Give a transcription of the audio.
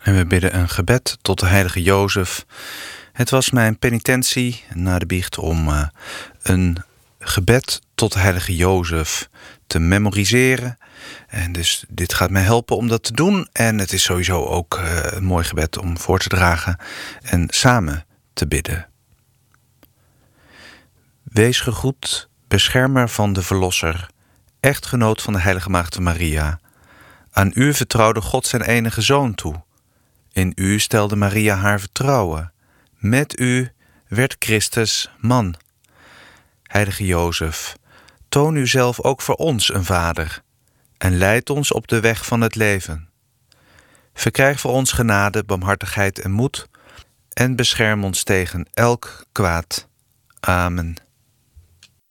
En we bidden een gebed tot de heilige Jozef. Het was mijn penitentie na de biecht om een gebed tot de heilige Jozef te memoriseren. En dus dit gaat mij helpen om dat te doen. En het is sowieso ook een mooi gebed om voor te dragen en samen te bidden. Wees gegroet, beschermer van de Verlosser, echtgenoot van de heilige Maagd Maria. Aan u vertrouwde God zijn enige Zoon toe. In u stelde Maria haar vertrouwen. Met u werd Christus man. Heilige Jozef, toon u zelf ook voor ons een vader en leid ons op de weg van het leven. Verkrijg voor ons genade, barmhartigheid en moed en bescherm ons tegen elk kwaad. Amen.